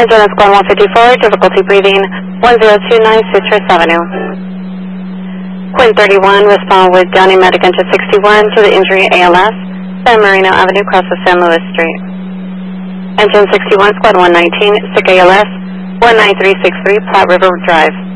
Engine Squad 154, difficulty breathing, 1029 Citrus Avenue. Quinn 31, respond with Downey Medic Engine 61 to the injury ALS, San Marino Avenue, across the San Luis Street. Engine 61, Squad 119, sick ALS, 19363, Platte River Drive.